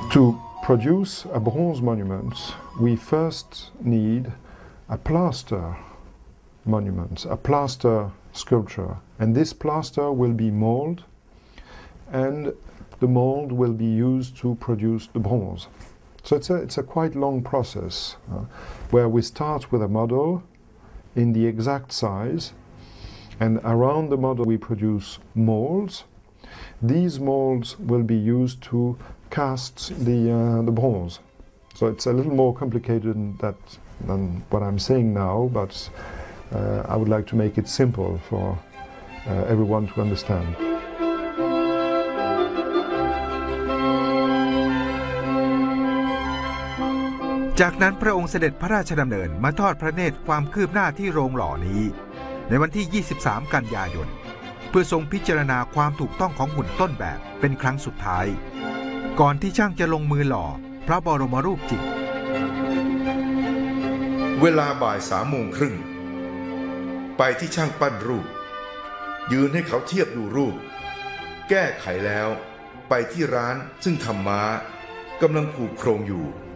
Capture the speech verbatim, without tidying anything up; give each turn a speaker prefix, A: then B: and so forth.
A: To produce a bronze monument, we first need a plaster monument, a plaster sculpture, and this plaster will be molded, and the mold will be used to produce the bronze. So it's a, it's a quite long process, uh, where we start with a model in the exact size, and around the model we produce molds. These molds will be used to cast the, uh, the bronze. So it's a little more complicated than, that, than what I'm saying now, but uh, I would like to make it simple for uh, everyone to understand.
B: จากนั้นพระองค์เสด็จพระราชดำเนินมาทอดพระเนตรความคืบหน้าที่โรงหล่อนี้ในวันที่ ยี่สิบสาม กันยายนเพื่อทรงพิจารณาความถูกต้องของหุ่นต้นแบบเป็นครั้งสุดท้ายก่อนที่ช่างจะลงมือหล่อพระบรมรูปจริง
C: เวลาบ่ายสามโมงครึ่งไปที่ช่างปั้นรูปยืนให้เขาเทียบดูรูปแก้ไขแล้วไปที่ร้านซึ่งทำม้ากำลังผูกโครงอยู่